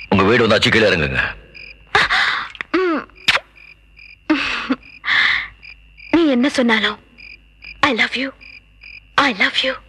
உங்க வீடு வந்தாச்சு, கீழே இறங்குங்க. நீ என்ன சொன்னாலும் I love you, I love you.